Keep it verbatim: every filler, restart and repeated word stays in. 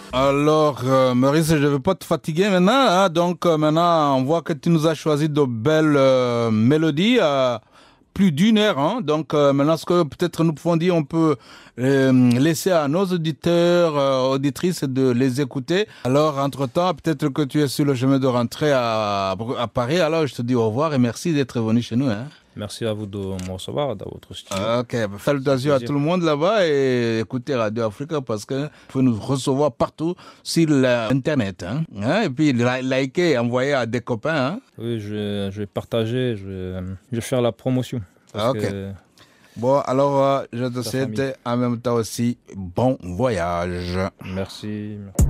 Alors, euh, Maurice, je ne vais pas te fatiguer maintenant, hein. Donc, euh, maintenant, on voit que tu nous as choisi de belles euh, mélodies, euh, plus d'une heure, hein. Donc, euh, maintenant, ce que peut-être nous pouvons dire, on peut euh, laisser à nos auditeurs, euh, auditrices de les écouter. Alors, entre-temps, peut-être que tu es sur le chemin de rentrer à, à Paris. Alors, je te dis au revoir et merci d'être venu chez nous, hein. Merci à vous de me recevoir dans votre studio. Ok, salutations à tout le monde là-bas et écoutez Radio Africa parce que vous pouvez nous recevoir partout sur l'Internet. Hein? Hein? Et puis li- liker, envoyer à des copains. Hein? Oui, je vais, je vais partager, je vais, je vais faire la promotion. Parce Ok. que Bon, alors euh, je te la famille. souhaite en même temps aussi bon voyage. Merci.